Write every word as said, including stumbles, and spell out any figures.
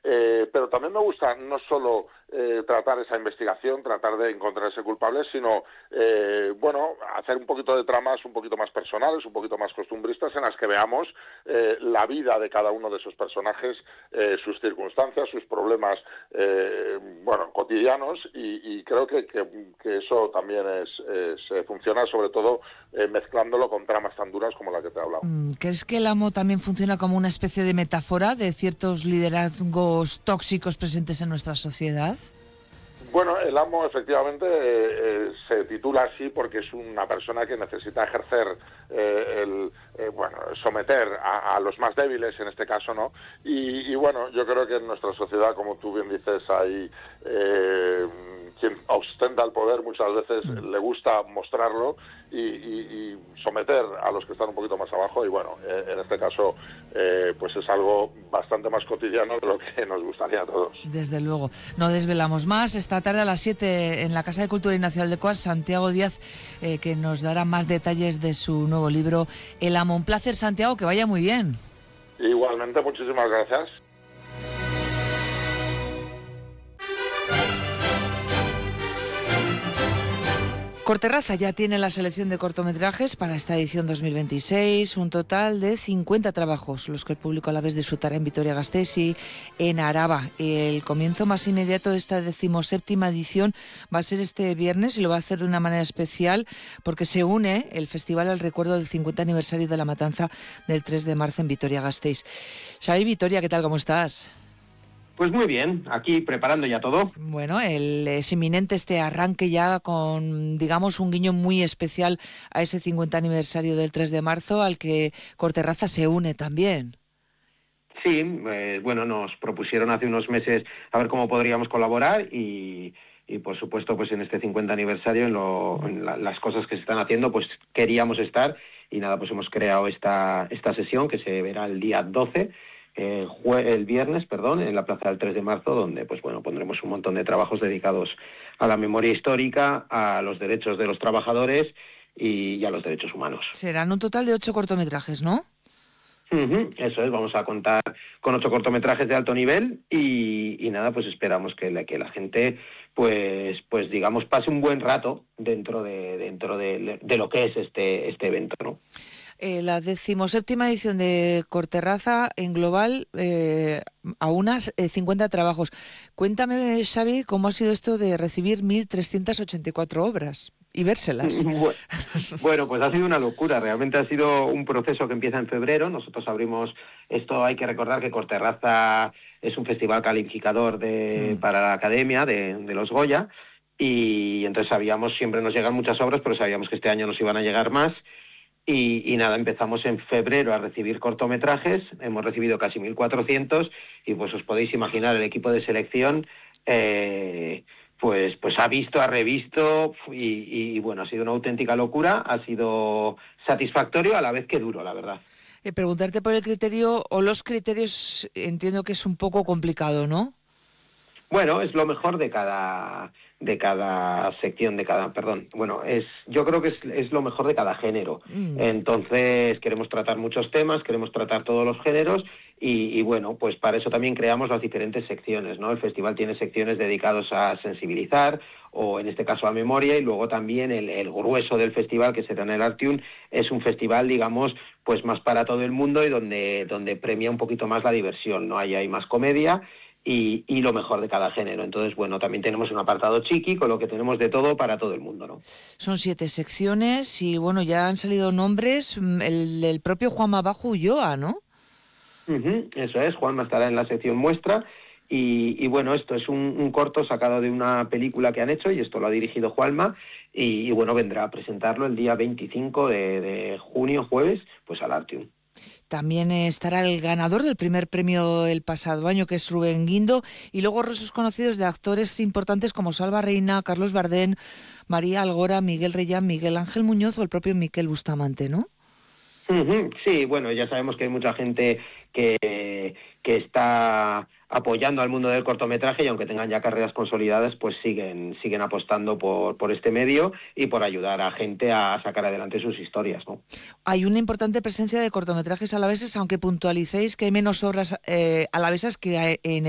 Eh, pero también me gusta no solo eh, tratar esa investigación, tratar de encontrar ese culpable, sino, eh, bueno, hacer un poquito de tramas un poquito más personales, un poquito más costumbristas, en las que veamos eh, la vida de cada uno de esos personajes, eh, sus circunstancias, sus problemas, eh, bueno, cotidianos, y, y creo que, que, que eso también es, es funciona, sobre todo eh, mezclándolo con tramas tan duras como la que te he hablado. ¿Crees que El Amo también funciona como una especie de metáfora de ciertos liderazgos tóxicos presentes en nuestra sociedad? Bueno, El Amo efectivamente eh, eh, se titula así porque es una persona que necesita ejercer, eh, el, eh, bueno, someter a, a los más débiles en este caso, ¿no? Y, y bueno, yo creo que en nuestra sociedad, como tú bien dices, hay eh, quien ostenta el poder muchas veces sí. le gusta mostrarlo y, y, y someter a los que están un poquito más abajo, y bueno, eh, en este caso eh, pues es algo bastante más cotidiano de lo que nos gustaría a todos. Desde luego. No desvelamos más. Esta tarde a las siete en la Casa de Cultura y Nacional de Coas, Santiago Díaz, eh, que nos dará más detalles de su nuevo libro El Amo. Un placer, Santiago, que vaya muy bien. Igualmente, muchísimas gracias. Corterraza ya tiene la selección de cortometrajes para esta edición dos mil veintiséis, un total de cincuenta trabajos, los que el público a la vez disfrutará en Vitoria-Gasteiz y en Araba. El comienzo más inmediato de esta decimoséptima edición va a ser este viernes, y lo va a hacer de una manera especial porque se une el festival al recuerdo del cincuenta aniversario de la matanza del tres de marzo en Vitoria-Gasteiz. Xavi, Vitoria, ¿qué tal? ¿Cómo estás? Pues muy bien, aquí preparando ya todo. Bueno, el, es inminente este arranque ya con, digamos, un guiño muy especial a ese cincuenta aniversario del tres de marzo, al que Corterraza se une también. Sí, eh, bueno, nos propusieron hace unos meses a ver cómo podríamos colaborar y, y por supuesto, pues en este cincuenta aniversario, en, lo, en la, las cosas que se están haciendo, pues queríamos estar, y nada, pues hemos creado esta, esta sesión que se verá el día doce, Eh, jue- el viernes, perdón, en la Plaza del tres de marzo, donde pues bueno pondremos un montón de trabajos dedicados a la memoria histórica, a los derechos de los trabajadores y, y a los derechos humanos. Serán un total de ocho cortometrajes, ¿no? Uh-huh, eso es, vamos a contar con ocho cortometrajes de alto nivel y, y nada, pues esperamos que la, que la gente pues pues digamos pase un buen rato dentro de dentro de, de lo que es este este evento, ¿no? Eh, la decimoséptima edición de Corterraza en global eh, a unas eh, cincuenta trabajos. Cuéntame, Xavi, cómo ha sido esto de recibir mil trescientas ochenta y cuatro obras y vérselas. Bueno, pues ha sido una locura. Realmente ha sido un proceso que empieza en febrero. Nosotros abrimos esto. Hay que recordar que Corterraza es un festival calificador de, sí. para la Academia de, de los Goya, y entonces sabíamos, siempre nos llegan muchas obras, pero sabíamos que este año nos iban a llegar más. Y, y nada, empezamos en febrero a recibir cortometrajes, hemos recibido casi mil cuatrocientos, y pues os podéis imaginar el equipo de selección, eh, pues pues ha visto, ha revisto, y, y bueno, ha sido una auténtica locura, ha sido satisfactorio a la vez que duro, la verdad. Eh, preguntarte por el criterio, o los criterios, entiendo que es un poco complicado, ¿no? Bueno, es lo mejor de cada de cada sección, de cada, perdón, bueno, es yo creo que es, es lo mejor de cada género. Mm. Entonces queremos tratar muchos temas, queremos tratar todos los géneros y, y bueno, pues para eso también creamos las diferentes secciones, ¿no? El festival tiene secciones dedicadas a sensibilizar, o en este caso a memoria, y luego también el, el grueso del festival, que será en el Artium, es un festival, digamos, pues más para todo el mundo y donde, donde premia un poquito más la diversión, ¿no? Ahí hay más comedia Y, y lo mejor de cada género. Entonces, bueno, también tenemos un apartado chiqui, con lo que tenemos de todo para todo el mundo, ¿no? Son siete secciones y, bueno, ya han salido nombres. El, el propio Juanma Bajo Ulloa, ¿no? Uh-huh, eso es, Juanma estará en la sección muestra. Y, y bueno, esto es un, un corto sacado de una película que han hecho, y esto lo ha dirigido Juanma, y, y bueno, vendrá a presentarlo el día veinticinco de, de junio, jueves, pues al Artium. También estará el ganador del primer premio el pasado año, que es Rubén Guindo, y luego rostros conocidos de actores importantes como Salva Reina, Carlos Bardén, María Algora, Miguel Reyán, Miguel Ángel Muñoz o el propio Miquel Bustamante, ¿no? Uh-huh. Sí, bueno, ya sabemos que hay mucha gente que, que está apoyando al mundo del cortometraje, y aunque tengan ya carreras consolidadas, pues siguen siguen apostando por, por este medio y por ayudar a gente a sacar adelante sus historias, ¿no? Hay una importante presencia de cortometrajes alaveses, aunque puntualicéis que hay menos obras eh, alavesas que en